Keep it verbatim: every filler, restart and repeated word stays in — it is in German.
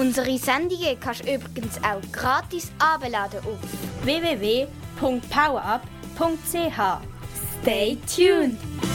Unsere Sendungen kannst du übrigens auch gratis abladen auf w w w punkt powerup punkt c h. Stay tuned!